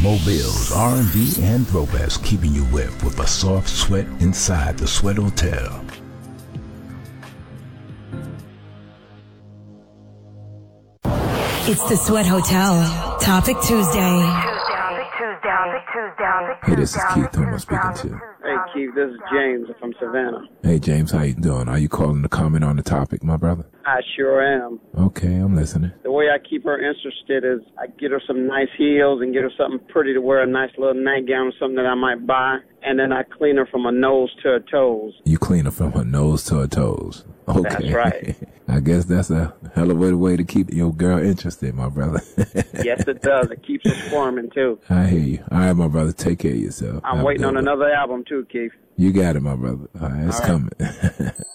Mobile's R&B and throwbacks, keeping you wet with a soft sweat inside the Sweat Hotel. It's the Sweat Hotel. Topic Tuesday. Hey, this is Keith. Who am I speaking to? Hey, Keith, this is James from Savannah. Hey, James, how you doing? Are you calling to comment on the topic, my brother? I sure am. Okay, I'm listening. The way I keep her interested is I get her some nice heels and get her something pretty to wear, a nice little nightgown or something that I might buy, and then I clean her from her nose to her toes. You clean her from her nose to her toes? Okay. That's right. I guess that's a hell of a way to keep your girl interested, my brother. Yes, it does. It keeps her squirming, too. I hear you. All right, my brother, take care of yourself. I'm waiting on another album, too, Keith. You got it, my brother. All right, it's coming.